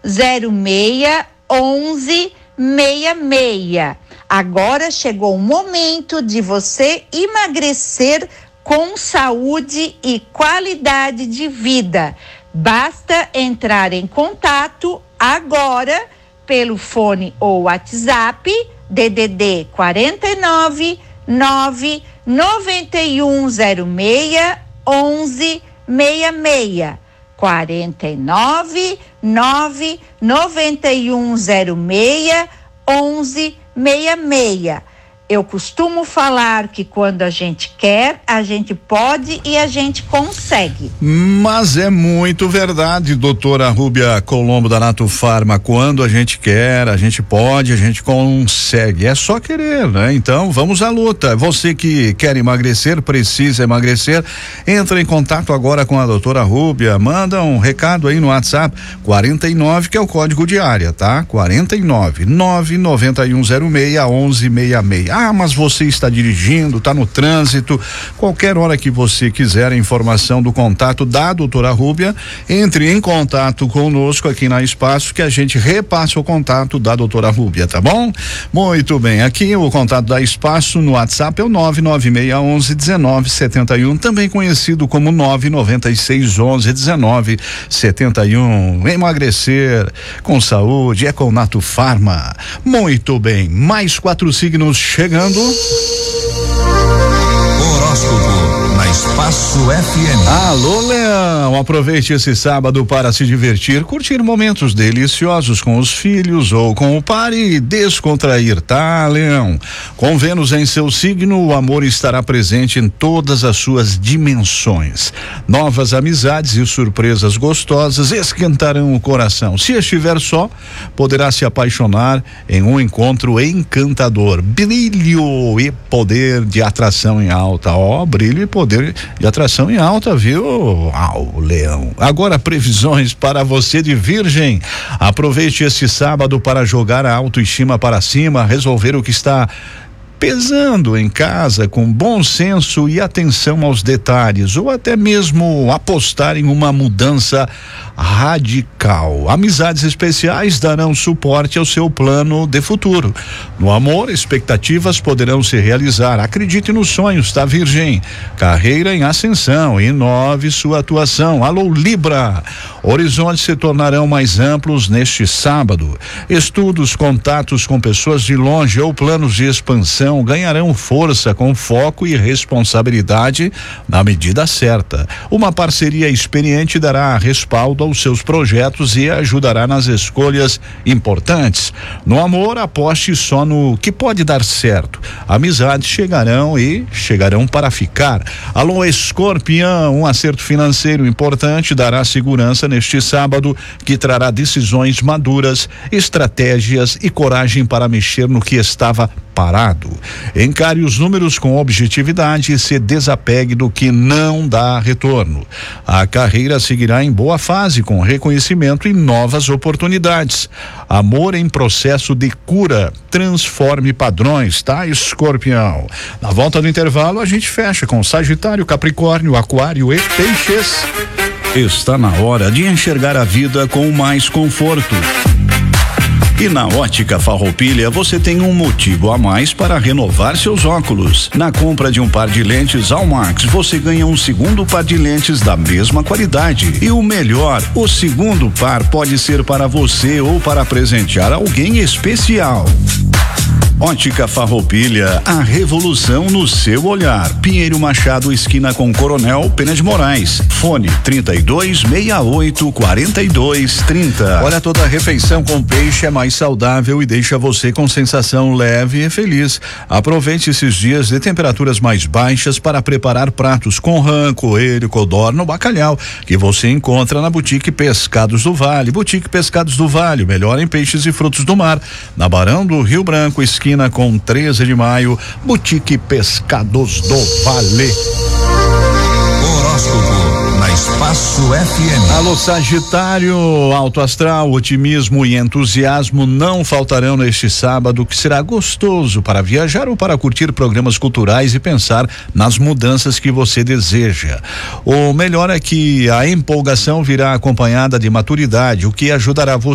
66. Agora chegou o momento de você emagrecer com saúde e qualidade de vida. Basta entrar em contato agora pelo fone ou WhatsApp DDD 49 99106 1166. 49 99106 1166. Eu costumo falar que quando a gente quer, a gente pode e a gente consegue. Mas é muito verdade, doutora Rúbia Colombo da Nato Farma. Quando a gente quer, a gente pode, a gente consegue. É só querer, né? Então vamos à luta. Você que quer emagrecer, precisa emagrecer, entra em contato agora com a doutora Rúbia. Manda um recado aí no WhatsApp 49, que é o código de área, tá? 49 99106 1166. Ah, mas você está dirigindo, está no trânsito, qualquer hora que você quiser a informação do contato da doutora Rúbia, entre em contato conosco aqui na Espaço, que a gente repassa o contato da doutora Rúbia, tá bom? Muito bem, aqui o contato da Espaço no WhatsApp é o 996111971, também conhecido como 996111971. Emagrecer com saúde é com Nato Farma. Muito bem, mais 4 signos chegando. Horóscopo na Espaço FM. Alô, Leão, aproveite esse sábado para se divertir, curtir momentos deliciosos com os filhos ou com o par e descontrair, tá, Leão? Com Vênus em seu signo, o amor estará presente em todas as suas dimensões. Novas amizades e surpresas gostosas esquentarão o coração. Se estiver só, poderá se apaixonar em um encontro encantador. Brilho e poder de atração em alta. Brilho e poder de atração em alta, viu? Leão. Agora, previsões para você de Virgem. Aproveite este sábado para jogar a autoestima para cima, resolver o que está pesando em casa com bom senso e atenção aos detalhes, ou até mesmo apostar em uma mudança radical. Amizades especiais darão suporte ao seu plano de futuro. No amor, expectativas poderão se realizar. Acredite nos sonhos, tá, Virgem? Carreira em ascensão, inove sua atuação. Alô, Libra. Horizontes se tornarão mais amplos neste sábado. Estudos, contatos com pessoas de longe ou planos de expansão ganharão força com foco e responsabilidade na medida certa. Uma parceria experiente dará respaldo aos seus projetos e ajudará nas escolhas importantes. No amor, aposte só no que pode dar certo. Amizades chegarão para ficar. Alô, Escorpião, um acerto financeiro importante dará segurança neste sábado, que trará decisões maduras, estratégias e coragem para mexer no que estava parado. Encare os números com objetividade e se desapegue do que não dá retorno. A carreira seguirá em boa fase, com reconhecimento e novas oportunidades. Amor em processo de cura. Transforme padrões, tá, Escorpião? Na volta do intervalo, a gente fecha com Sagitário, Capricórnio, Aquário e Peixes. Está na hora de enxergar a vida com mais conforto. E na Ótica Farroupilha você tem um motivo a mais para renovar seus óculos. Na compra de um par de lentes Almax, você ganha um segundo par de lentes da mesma qualidade. E o melhor, o segundo par pode ser para você ou para presentear alguém especial. Ótica Farroupilha, a revolução no seu olhar. Pinheiro Machado, esquina com Coronel Pena de Moraes. Fone 3268-4230. Olha, toda refeição com peixe é mais saudável e deixa você com sensação leve e feliz. Aproveite esses dias de temperaturas mais baixas para preparar pratos com rã, coelho, codorna ou bacalhau, que você encontra na Boutique Pescados do Vale. Boutique Pescados do Vale, melhor em peixes e frutos do mar. Na Barão do Rio Branco, esquina com 13 de maio, Boutique Pescados do Vale. Horóscopo na Espaço FM. Alô, Sagitário, alto astral, otimismo e entusiasmo não faltarão neste sábado, que será gostoso para viajar ou para curtir programas culturais e pensar nas mudanças que você deseja. O melhor é que a empolgação virá acompanhada de maturidade, o que ajudará você